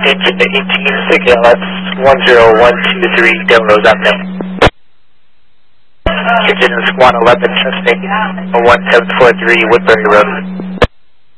Engine to 18, LS 10123, Delrose Avenue. Engine is Squad 11, traffic 1743, Woodbury Road.